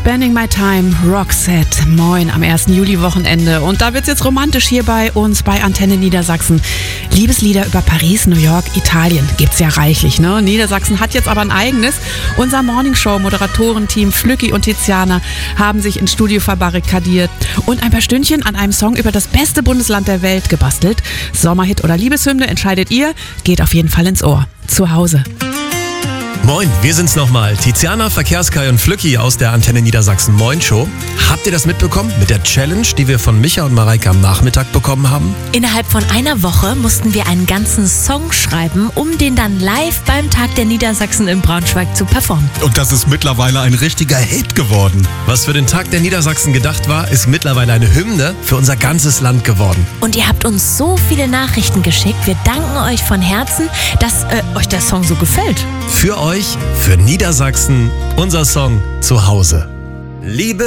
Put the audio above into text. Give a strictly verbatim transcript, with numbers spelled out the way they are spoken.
Spending My Time, Roxette. Moin am ersten Juli-Wochenende. Und da wird's jetzt romantisch hier bei uns bei Antenne Niedersachsen. Liebeslieder über Paris, New York, Italien gibt's ja reichlich, ne? Niedersachsen hat jetzt aber ein eigenes. Unser Morningshow-Moderatorenteam Flücki und Tiziana haben sich ins Studio verbarrikadiert und ein paar Stündchen an einem Song über das beste Bundesland der Welt gebastelt. Sommerhit oder Liebeshymne, entscheidet ihr. Geht auf jeden Fall ins Ohr. Zu Hause. Moin, wir sind's nochmal. Tiziana, Verkehrskai und Flücki aus der Antenne Niedersachsen Moin Show. Habt ihr das mitbekommen mit der Challenge, die wir von Micha und Mareike am Nachmittag bekommen haben? Innerhalb von einer Woche mussten wir einen ganzen Song schreiben, um den dann live beim Tag der Niedersachsen in Braunschweig zu performen. Und das ist mittlerweile ein richtiger Hit geworden. Was für den Tag der Niedersachsen gedacht war, ist mittlerweile eine Hymne für unser ganzes Land geworden. Und ihr habt uns so viele Nachrichten geschickt. Wir danken euch von Herzen, dass äh, euch der Song so gefällt. Für euch, für Niedersachsen, unser Song zu Hause. Liebe